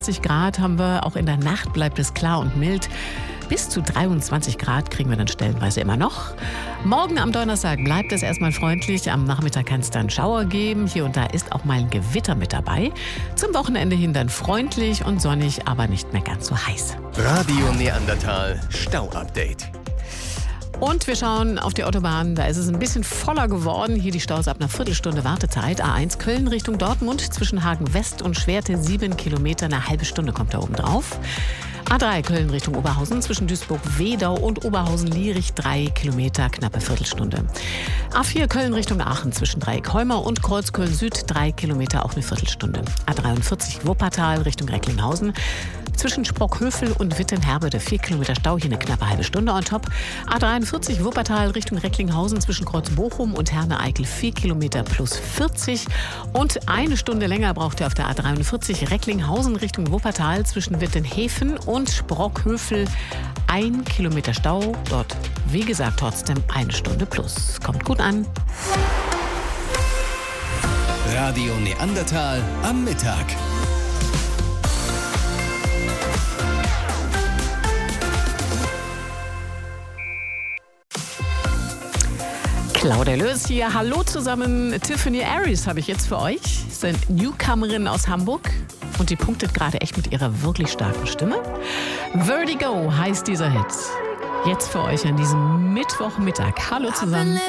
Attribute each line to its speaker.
Speaker 1: 20 Grad haben wir, auch in der Nacht bleibt es klar und mild. Bis zu 23 Grad kriegen wir dann stellenweise immer noch. Morgen am Donnerstag bleibt es erstmal freundlich. Am Nachmittag kann es dann Schauer geben. Hier und da ist auch mal ein Gewitter mit dabei. Zum Wochenende hin dann freundlich und sonnig, aber nicht mehr ganz so heiß.
Speaker 2: Radio Neandertal Stau-Update.
Speaker 1: Und wir schauen auf die Autobahn, da ist es ein bisschen voller geworden. Hier die Staus ab einer Viertelstunde Wartezeit. A1 Köln Richtung Dortmund zwischen Hagen West und Schwerte 7 Kilometer, eine halbe Stunde kommt da oben drauf. A3 Köln Richtung Oberhausen zwischen Duisburg-Wedau und Oberhausen-Lierich 3 Kilometer, knappe Viertelstunde. A4 Köln Richtung Aachen zwischen Dreieck-Heumau und Kreuzköln Süd 3 Kilometer, auch eine Viertelstunde. A43 Wuppertal Richtung Recklinghausen zwischen Sprockhövel und Wittenherbede 4 Kilometer Stau, hier eine knappe halbe Stunde on top. A43 Wuppertal Richtung Recklinghausen zwischen Kreuz Bochum und Herne-Eickel 4 Kilometer plus 40. Und eine Stunde länger braucht ihr auf der A43 Recklinghausen Richtung Wuppertal zwischen Wittenhefen und Sprockhövel 1 Kilometer Stau. Dort, wie gesagt, trotzdem eine Stunde plus. Kommt gut an.
Speaker 2: Radio Neandertal am Mittag.
Speaker 1: Claudia Lös hier. Hallo zusammen. Tiffany Aries habe ich jetzt für euch. Ist eine Newcomerin aus Hamburg und die punktet gerade echt mit ihrer wirklich starken Stimme. Vertigo heißt dieser Hit. Jetzt für euch an diesem Mittwochmittag. Hallo zusammen.